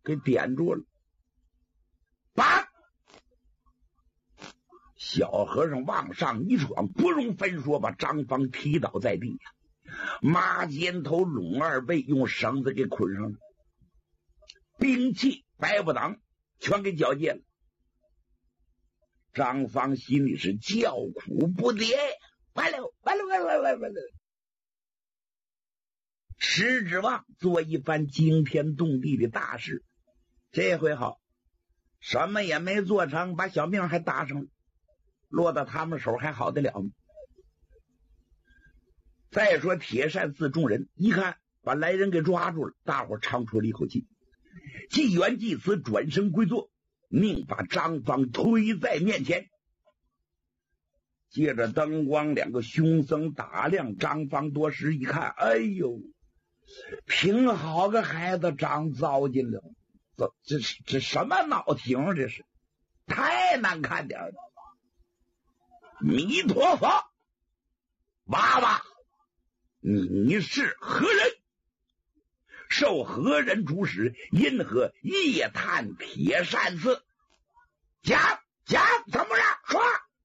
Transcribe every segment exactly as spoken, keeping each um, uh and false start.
给点住了。把小和尚往上一闯，不容分说，把张芳踢倒在地下，马肩头拢二背，用绳子给捆上了，兵器白不挡全给缴械了。张芳心里是叫苦不迭，完了完了完了完了完了，只指望做一番惊天动地的大事。这回好，什么也没做成，把小命还搭上了，落到他们手还好得了吗？再说铁扇寺众人一看把来人给抓住了，大伙长出了一口气。纪元济慈转身归坐，命把张芳推在面前。借着灯光，两个凶僧打量张芳多时，一看，哎呦，挺好个孩子长糟践了，这这这什么脑挺，这是太难看点了。弥陀佛，娃娃，你是何人？受何人主使？因何夜探铁扇寺？讲讲，怎么了？说。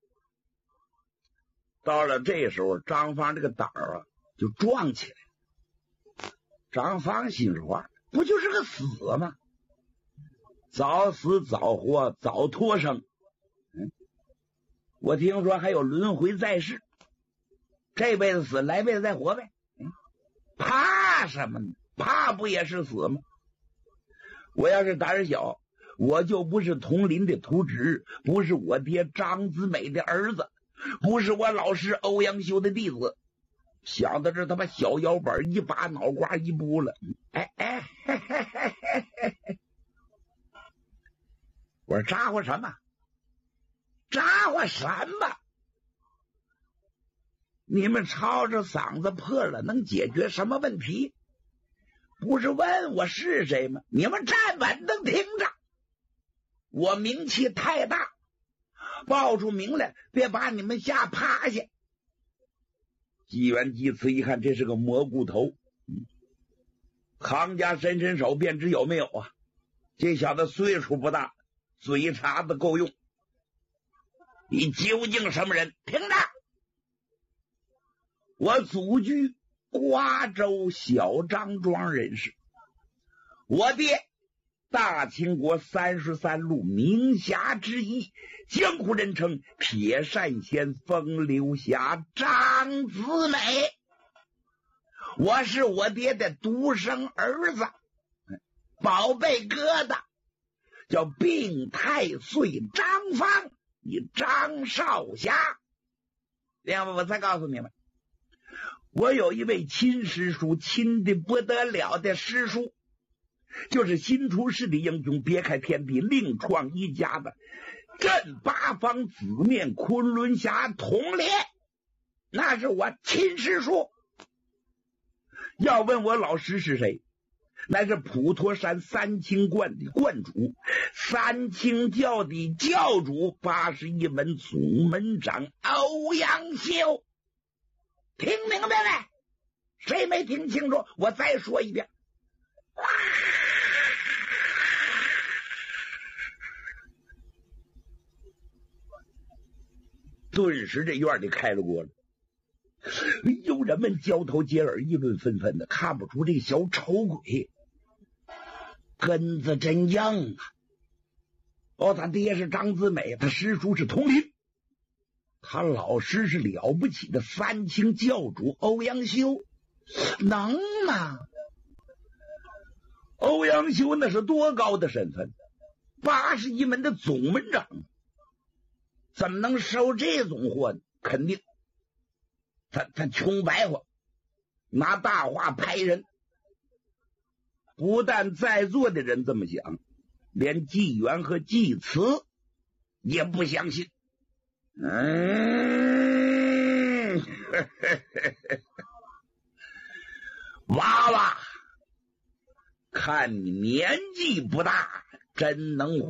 到了这时候，张芳这个胆儿啊就壮起来了。张芳心里话，不就是个死吗？早死早活早脱生。嗯，我听说还有轮回再世，这辈子死，来辈子再活呗。嗯，怕什么呢？怕不也是死吗？我要是胆儿小，我就不是佟林的徒侄，不是我爹张子美的儿子，不是我老师欧阳修的弟子。想到这，他把小腰板一把脑瓜一拨了。哎哎嘿嘿嘿嘿嘿，我说咋呼什么？咋呼什么？你们吵着嗓子破了，能解决什么问题？不是问我是谁吗？你们站稳当听着，我名气太大，报出名来，别把你们吓趴下。纪元济慈一看，这是个蘑菇头，嗯，行家伸伸手便知有没有啊。这小子岁数不大，嘴茬子够用。你究竟什么人？听着，我祖居瓜州小张庄人士，我爹大清国三十三路名侠之一，江湖人称铁扇仙风流侠张子美。我是我爹的独生儿子，宝贝疙瘩，叫病太岁张芳，你张少侠。另外我再告诉你们，我有一位亲师叔，亲的不得了的师叔，就是新出世的英雄，别开天地另创一家的镇八方紫面昆仑侠统领，那是我亲师叔。要问我老师是谁，那是普陀山三清观的观主，三清教的教主，八十一门总门长欧阳修。听明白没？谁没听清楚？我再说一遍。顿时这院里开了锅了，有人们交头接耳，议论纷纷的，看不出这个小丑鬼根子真硬啊！哦，他爹是张子美，他师叔是佟林，他老师是了不起的三清教主欧阳修，能吗？欧阳修那是多高的身份，八十一门的总门长，怎么能收这种货呢？肯定他他穷白话，拿大话拍人。不但在座的人这么想，连纪元和纪慈也不相信。嗯，娃娃，看你年纪不大，真能